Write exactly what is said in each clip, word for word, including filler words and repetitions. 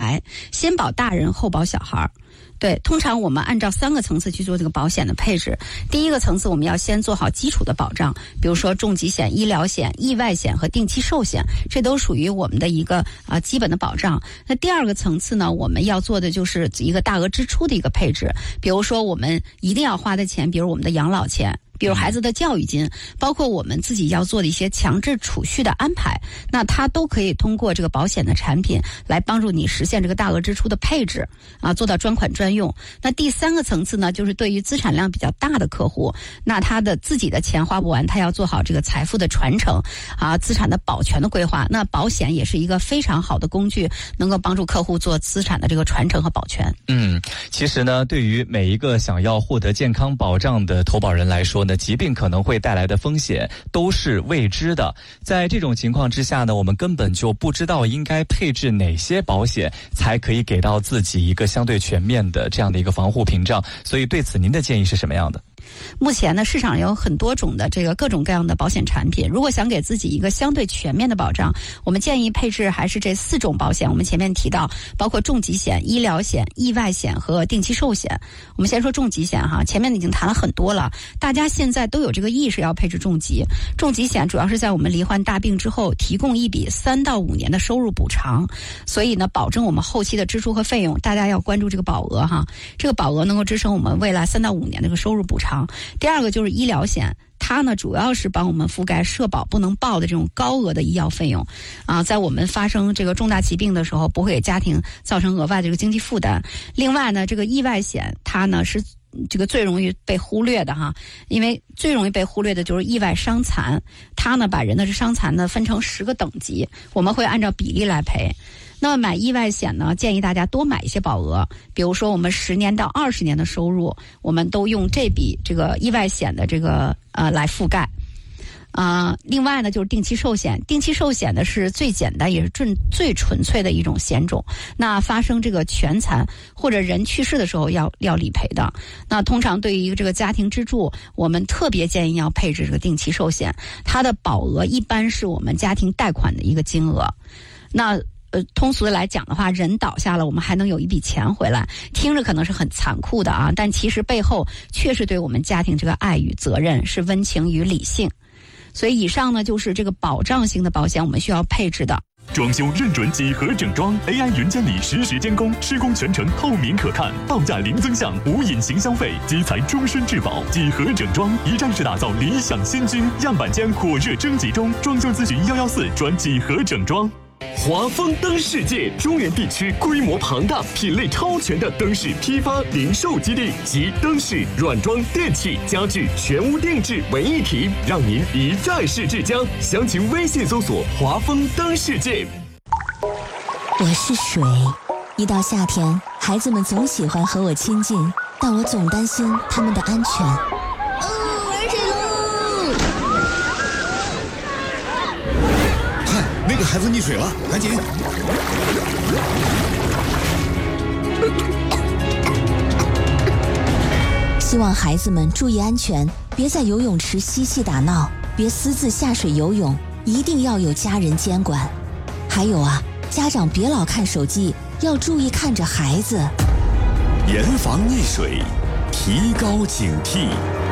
排，先保大人后保小孩。对，通常我们按照三个层次去做这个保险的配置。第一个层次，我们要先做好基础的保障，比如说重疾险、医疗险、意外险和定期寿险，这都属于我们的一个啊、呃、基本的保障。那第二个层次呢，我们要做的就是一个大额支出的一个配置，比如说我们一定要花的钱，比如我们的养老钱，比如孩子的教育金，包括我们自己要做的一些强制储蓄的安排，那它都可以通过这个保险的产品来帮助你实现这个大额支出的配置啊，做到专款专用。那第三个层次呢，就是对于资产量比较大的客户，那他的自己的钱花不完，他要做好这个财富的传承啊，资产的保全的规划。那保险也是一个非常好的工具，能够帮助客户做资产的这个传承和保全。 嗯，其实呢，对于每一个想要获得健康保障的投保人来说呢，疾病可能会带来的风险都是未知的。在这种情况之下呢，我们根本就不知道应该配置哪些保险才可以给到自己一个相对全面的这样的一个防护屏障。所以对此您的建议是什么样的？ 目前呢，市场有很多种的这个各种各样的保险产品。如果想给自己一个相对全面的保障，我们建议配置还是这四种保险。我们前面提到，包括重疾险、医疗险、意外险和定期寿险。我们先说重疾险哈，前面已经谈了很多了，大家现在都有这个意识要配置重疾。重疾险主要是在我们罹患大病之后，提供一笔三到五年的收入补偿，所以呢，保证我们后期的支出和费用。大家要关注这个保额哈，这个保额能够支撑我们未来三到五年的这个收入补偿。第二个就是医疗险，它呢主要是帮我们覆盖社保不能报的这种高额的医药费用啊，在我们发生这个重大疾病的时候，不会给家庭造成额外的这个经济负担。另外呢，这个意外险它呢是这个最容易被忽略的哈，因为最容易被忽略的就是意外伤残，它呢把人的伤残呢分成十个等级，我们会按照比例来赔。那么买意外险呢，建议大家多买一些保额，比如说我们十年到二十年的收入，我们都用这笔这个意外险的这个呃来覆盖。啊、呃，另外呢，就是定期寿险。定期寿险呢是最简单也是最最纯粹的一种险种。那发生这个全残或者人去世的时候要要理赔的。那通常对于这个家庭支柱，我们特别建议要配置这个定期寿险，它的保额一般是我们家庭贷款的一个金额。那呃，通俗的来讲的话，人倒下了，我们还能有一笔钱回来，听着可能是很残酷的啊，但其实背后确实对我们家庭这个爱与责任，是温情与理性。所以以上呢，就是这个保障型的保险我们需要配置的。 装修认准几何整装 A I 云监理实时监工，施工全程透明可看，报价零增项，无隐形消费，基材终身质保。几何整装一站式打造理想新居，样板间火热征集中，装修咨询幺幺四转几何整装。华丰灯世界中原地区规模庞大、品类超全的灯饰批发零售基地，集灯饰、软装、电器、家具全屋定制为一体，让您一站式至家。详情微信搜索华丰灯世界。 我是水，一到夏天，孩子们总喜欢和我亲近，但我总担心他们的安全。 那个孩子溺水了，赶紧！ 希望孩子们注意安全，别在游泳池嬉戏打闹，别私自下水游泳，一定要有家人监管。还有啊，家长别老看手机，要注意看着孩子。 严防溺水，提高警惕。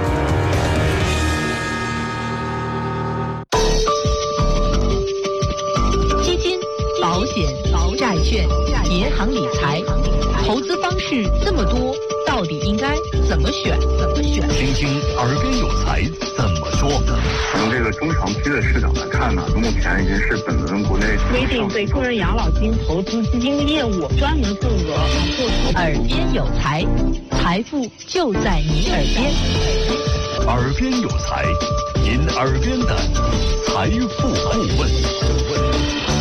保险、债券、银行理财，投资方式这么多，到底应该怎么选？怎么选？ 听听耳边有财怎么说。 从这个中长期的市场来看呢，目前已经是本轮国内规定对个人养老金投资基金业务专门份额做投。 耳边有财，财富就在你耳边。 耳边有财，您耳边的财富顾问。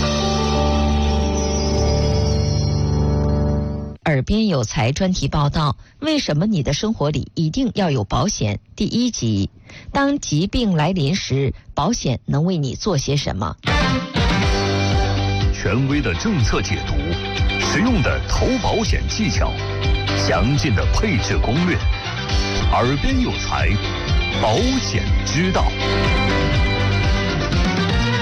耳边有财专题报道：为什么你的生活里一定要有保险？第一集，当疾病来临时，保险能为你做些什么？ 权威的政策解读，实用的投保险技巧，详尽的配置攻略。耳边有财，保险之道。 耳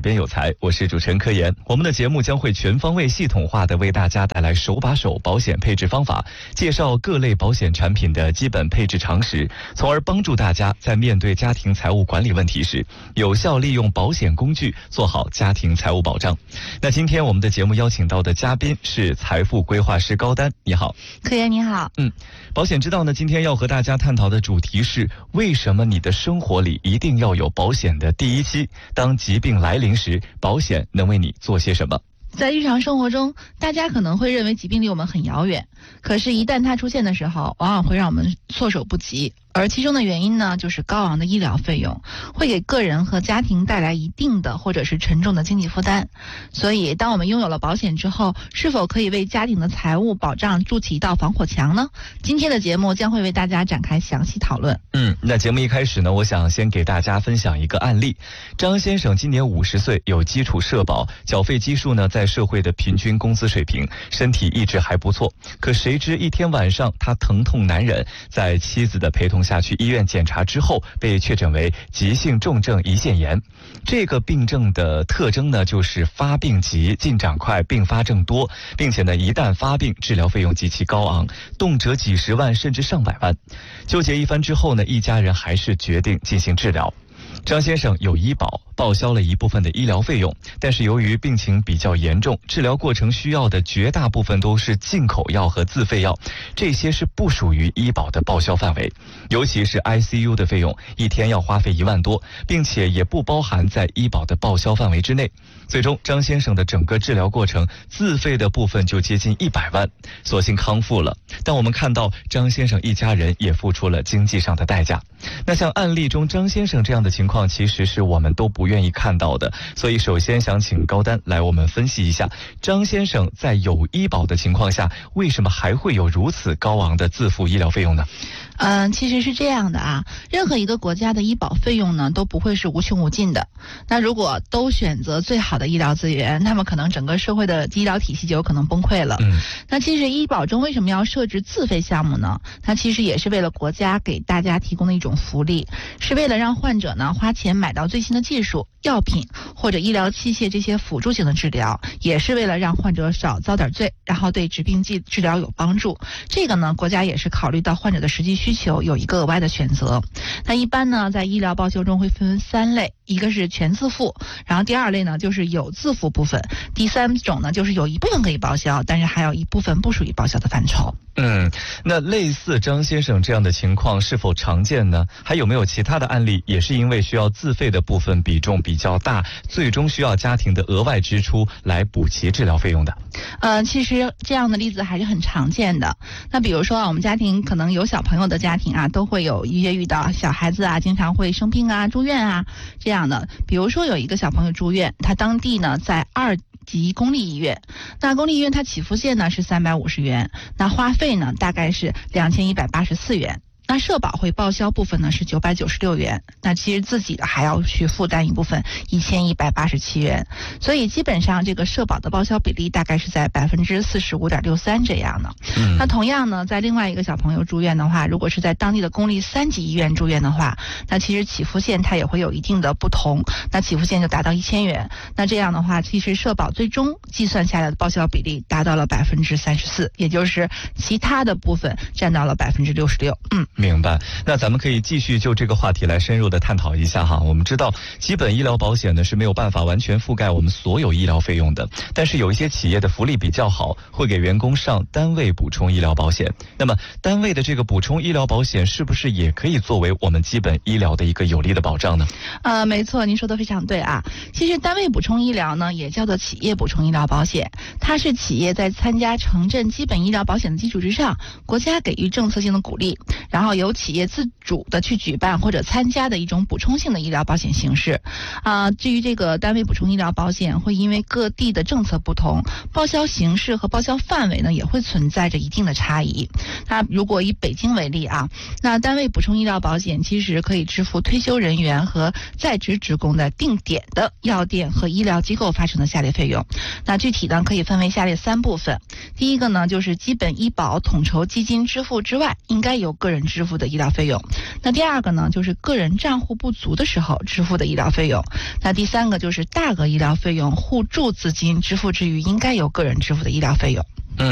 边有才，我是主持人柯岩。我们的节目将会全方位系统化的为大家带来手把手保险配置方法，介绍各类保险产品的基本配置常识，从而帮助大家在面对家庭财务管理问题时，有效利用保险工具做好家庭财务保障。那今天我们的节目邀请到的嘉宾是财富规划师高丹，你好。 柯岩你好。 嗯，保险之道呢，今天要和大家探讨的主题是为什么你的生活里一定要有保险的第一期，当疾病来临时，保险能为你做些什么？ 在日常生活中，大家可能会认为疾病离我们很遥远，可是一旦它出现的时候，往往会让我们措手不及。而其中的原因呢，就是高昂的医疗费用会给个人和家庭带来一定的或者是沉重的经济负担。所以当我们拥有了保险之后，是否可以为家庭的财务保障筑起一道防火墙呢？今天的节目将会为大家展开详细讨论。 嗯，那节目一开始呢，我想先给大家分享一个案例。张先生今年五十岁，有基础社保，缴费基数呢在社会的平均工资水平，身体一直还不错。可谁知一天晚上他疼痛难忍，在妻子的陪同下去医院检查之后，被确诊为急性重症胰腺炎。这个病症的特征呢，就是发病急、进展快、并发症多，并且呢，一旦发病，治疗费用极其高昂，动辄几十万甚至上百万。纠结一番之后呢，一家人还是决定进行治疗。张先生有医保，报销了一部分的医疗费用，但是由于病情比较严重，治疗过程需要的绝大部分都是进口药和自费药，这些是不属于医保的报销范围。尤其是 I C U 的费用，一天要花费一万多，并且也不包含在医保的报销范围之内。最终张先生的整个治疗过程自费的部分就接近一百万，所幸康复了。但我们看到张先生一家人也付出了经济上的代价。那像案例中张先生这样的情况，其实是我们都不愿意看到的。所以首先想请高丹来我们分析一下，张先生在有医保的情况下，为什么还会有如此高昂的自付医疗费用呢？ 嗯，其实是这样的啊，任何一个国家的医保费用呢都不会是无穷无尽的。那如果都选择最好的医疗资源，那么可能整个社会的医疗体系就有可能崩溃了。嗯，那其实医保中为什么要设置自费项目呢？它其实也是为了国家给大家提供的一种福利，是为了让患者呢花钱买到最新的技术、药品或者医疗器械这些辅助性的治疗，也是为了让患者少遭点罪，然后对疾病治治疗有帮助。这个呢，国家也是考虑到患者的实际需求，有一个额外的选择。那一般呢，在医疗报销中会分为三类，一个是全自付，然后第二类呢就是有自付部分，第三种呢就是有一部分可以报销，但是还有一部分不属于报销的范畴。 嗯，那类似张先生这样的情况是否常见呢？还有没有其他的案例也是因为需要自费的部分比重比较大，最终需要家庭的额外支出来补齐治疗费用的？ 呃，其实这样的例子还是很常见的。那比如说我们家庭可能有小朋友的家庭啊，都会有一些遇到小孩子啊经常会生病啊、住院啊这样的。比如说有一个小朋友住院，他当地呢在二级公立医院，那公立医院它起付线呢是三百五十元，那花费呢大概是两千一百八十四元。那社保会报销部分呢是九百九十六元，那其实自己还要去负担一部分一千一百八十七元，所以基本上这个社保的报销比例大概是在百分之四十五点六三这样的。嗯，那同样呢，在另外一个小朋友住院的话，如果是在当地的公立三级医院住院的话，那其实起付线它也会有一定的不同，那起付线就达到一千元。那这样的话，其实社保最终计算下来的报销比例达到了百分之三十四，也就是其他的部分占到了百分之六十六。嗯。 明白，那咱们可以继续就这个话题来深入的探讨一下哈。我们知道基本医疗保险呢是没有办法完全覆盖我们所有医疗费用的，但是有一些企业的福利比较好，会给员工上单位补充医疗保险。那么单位的这个补充医疗保险是不是也可以作为我们基本医疗的一个有力的保障呢？ 呃，没错，您说的非常对啊。其实单位补充医疗呢也叫做企业补充医疗保险，它是企业在参加城镇基本医疗保险的基础之上，国家给予政策性的鼓励，然后然后由企业自主的去举办或者参加的一种补充性的医疗保险形式。啊、呃，至于这个单位补充医疗保险，会因为各地的政策不同，报销形式和报销范围呢也会存在着一定的差异。那如果以北京为例啊，那单位补充医疗保险其实可以支付退休人员和在职职工的定点的药店和医疗机构发生的下列费用。那具体呢可以分为下列三部分。第一个呢就是基本医保统筹基金支付之外，应该由个人支支付的医疗费用。那第二个呢，就是个人账户不足的时候支付的医疗费用。那第三个就是大额医疗费用互助资金支付之余应该由个人支付的医疗费用。